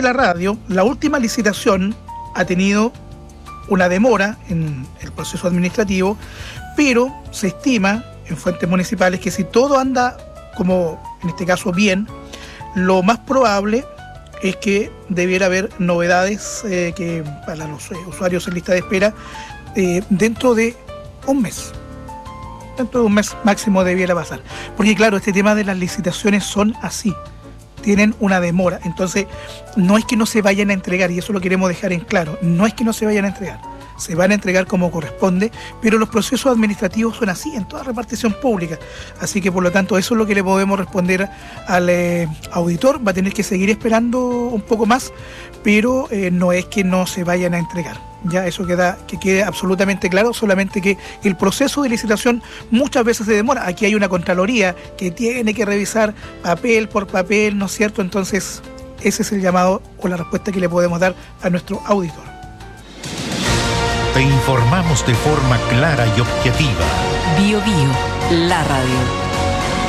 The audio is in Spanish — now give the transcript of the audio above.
de la radio, la última licitación ha tenido una demora en el proceso administrativo, pero se estima en fuentes municipales que si todo anda como en este caso bien, lo más probable es que debiera haber novedades que para los usuarios en lista de espera dentro de un mes. Dentro de un mes máximo debiera pasar. Porque claro, este tema de las licitaciones son así, tienen una demora. Entonces, no es que no se vayan a entregar, y eso lo queremos dejar en claro, no es que no se vayan a entregar. Se van a entregar como corresponde, pero los procesos administrativos son así en toda repartición pública. Así que por lo tanto eso es lo que le podemos responder al auditor. Va a tener que seguir esperando un poco más, pero no es que no se vayan a entregar. Ya eso que quede absolutamente claro, solamente que el proceso de licitación muchas veces se demora. Aquí hay una Contraloría que tiene que revisar papel por papel, ¿no es cierto? Entonces ese es el llamado o la respuesta que le podemos dar a nuestro auditor. Te informamos de forma clara y objetiva. Bio, la radio.